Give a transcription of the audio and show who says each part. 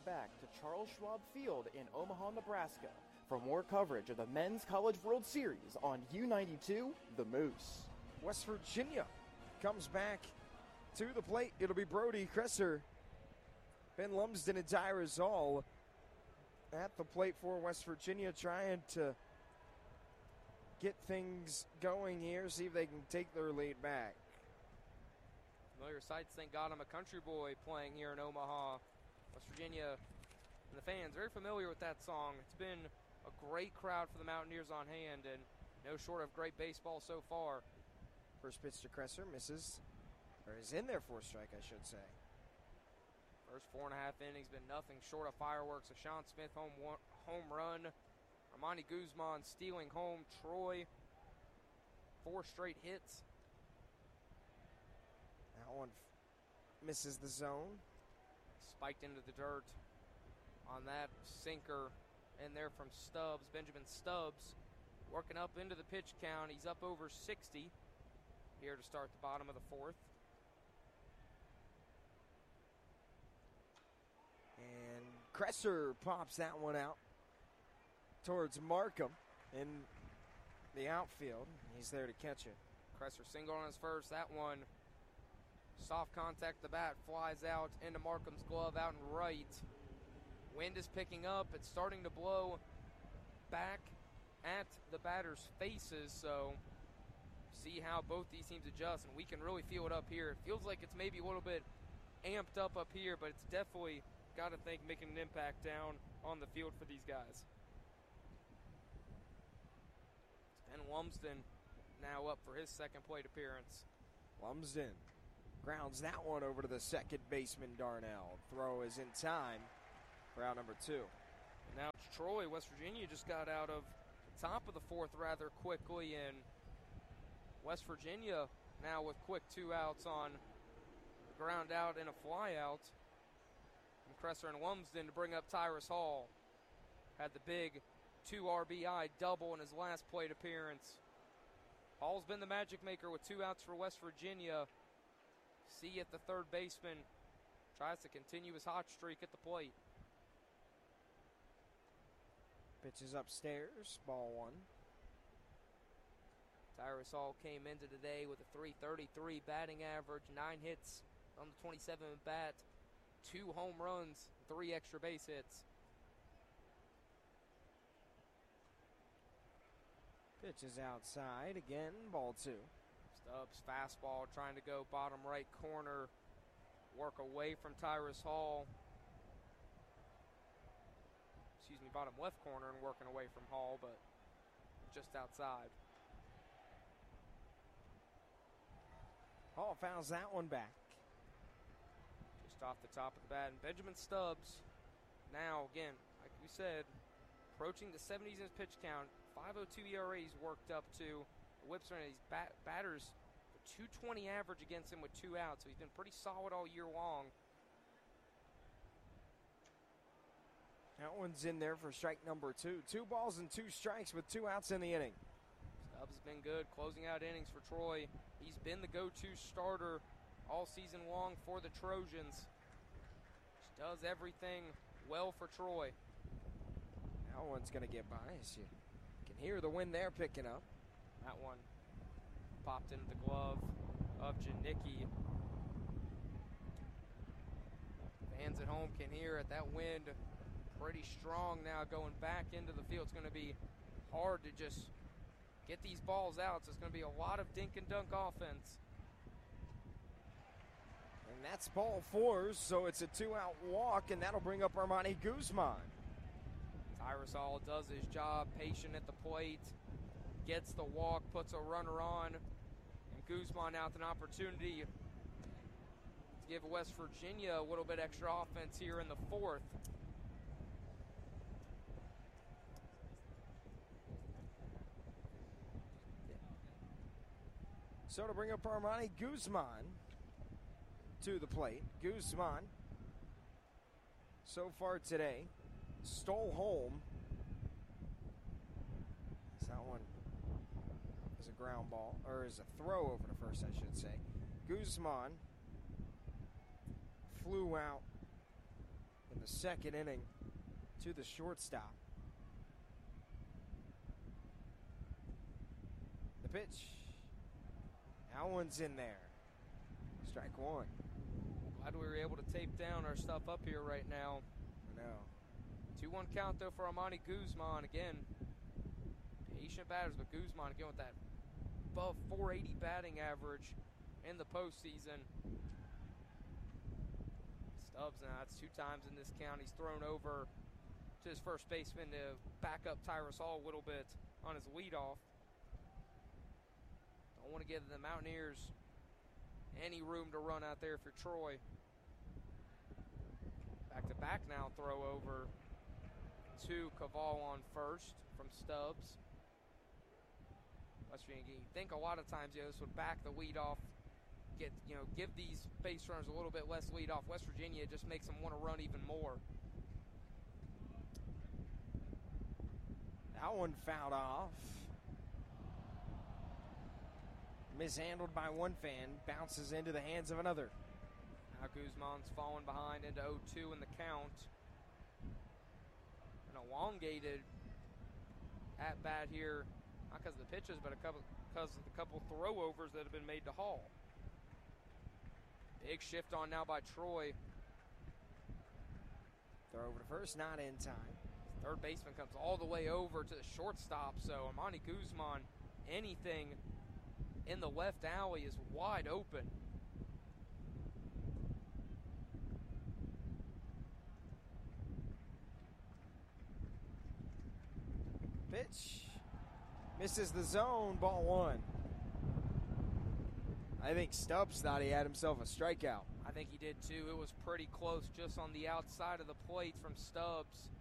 Speaker 1: back to Charles Schwab Field in Omaha, Nebraska for more coverage of the Men's College World Series on U92 The Moose.
Speaker 2: West Virginia comes back to the plate. It'll be Brody Kresser, Ben Lumsden, and Tyrus Hall at the plate for West Virginia, trying to get things going here, see if they can take their lead back.
Speaker 3: Familiar sights, thank God I'm a country boy playing here in Omaha. West Virginia and the fans very familiar with that song. It's been a great crowd for the Mountaineers on hand, and no short of great baseball so far.
Speaker 2: First pitch to Kresser, misses, or is in there for a strike, I should say.
Speaker 3: First 4.5 innings been nothing short of fireworks. A Sean Smith home run. Armani Guzman stealing home Troy. 4 straight hits.
Speaker 2: That one misses the zone.
Speaker 3: Spiked into the dirt on that sinker in there from Stubbs. Benjamin Stubbs working up into the pitch count. He's up over 60 here to start the bottom of the 4th.
Speaker 2: And Kresser pops that one out towards Markham in the outfield. He's there to catch it.
Speaker 3: Kresser single on his first. That one, soft contact, the bat flies out into Markham's glove out and right. Wind is picking up. It's starting to blow back at the batters' faces, so see how both these teams adjust, and we can really feel it up here. It feels like it's maybe a little bit amped up here, but it's definitely, got to think, making an impact down on the field for these guys. Ben Lumsden now up for his second plate appearance.
Speaker 2: Lumsden grounds that one over to the second baseman, Darnell. Throw is in time for out number 2.
Speaker 3: And now it's Troy. West Virginia just got out of the top of the 4th rather quickly, and West Virginia now with quick 2 outs on the ground out and a fly out from Kresser and Lumsden to bring up Tyrus Hall. Had the big 2 RBI double in his last plate appearance. Hall's been the magic maker with 2 outs for West Virginia. See at the third baseman tries to continue his hot streak at the plate.
Speaker 2: Pitches upstairs, ball 1.
Speaker 3: Tyrus Hall came into today with a .333 batting average, 9 hits on the 27 at bat, 2 home runs, 3 extra base hits.
Speaker 2: Pitch is outside again, ball 2.
Speaker 3: Stubbs fastball trying to go bottom right corner, work away from Tyrus Hall. Bottom left corner and working away from Hall, but just outside.
Speaker 2: Hall fouls that one back.
Speaker 3: Just off the top of the bat. And Benjamin Stubbs, now again, like we said, approaching the 70s in his pitch count. 5.02 ERA he's worked up to. The whips are in these batters, a .220 average against him with 2 outs, so he's been pretty solid all year long.
Speaker 2: That one's in there for strike number 2. 2 balls and 2 strikes with 2 outs in the inning.
Speaker 3: Stubbs has been good, closing out innings for Troy. He's been the go-to starter all season long for the Trojans. Just does everything well for Troy.
Speaker 2: That one's going to get by us. You can hear the wind there picking up.
Speaker 3: That one popped into the glove of Janicki. Fans at home can hear it. That wind pretty strong now going back into the field. It's going to be hard to just get these balls out, so it's going to be a lot of dink and dunk offense.
Speaker 2: And that's ball 4, so it's a 2-out walk, and that'll bring up Armani Guzman.
Speaker 3: Tyrus Hall does his job, patient at the plate, gets the walk, puts a runner on, and Guzman out with an opportunity to give West Virginia a little bit extra offense here in the 4th.
Speaker 2: So to bring up Armani Guzman to the plate. Guzman, so far today, stole home. So that one is a ground ball, or is a throw over to first, I should say. Guzman flew out in the second inning to the shortstop. The pitch. That one's in there. Strike one.
Speaker 3: Glad we were able to tape down our stuff up here right now.
Speaker 2: I know.
Speaker 3: 2-1 count, though, for Armani Guzman. Again, patient batters, but Guzman, again, with that above 480 batting average in the postseason. Stubbs, now that's 2 times in this count. He's thrown over to his first baseman to back up Tyrus Hall a little bit on his leadoff. Don't want to give the Mountaineers any room to run out there for Troy. Back-to-back now throw over to Caval on first from Stubbs. West Virginia, you think a lot of times, this would back the lead off, give these base runners a little bit less lead off. West Virginia just makes them want to run even more.
Speaker 2: That one fouled off. Mishandled by one fan, bounces into the hands of another.
Speaker 3: Now Guzman's fallen behind into 0-2 in the count. An elongated at bat here, not because of the pitches, but because of the couple throwovers that have been made to Hall. Big shift on now by Troy.
Speaker 2: Throw over to first, not in time.
Speaker 3: Third baseman comes all the way over to the shortstop, so Armani Guzman, anything in the left alley is wide open.
Speaker 2: Pitch. Misses the zone, ball one. I think Stubbs thought he had himself a strikeout.
Speaker 3: I think he did too. It was pretty close just on the outside of the plate from Stubbs.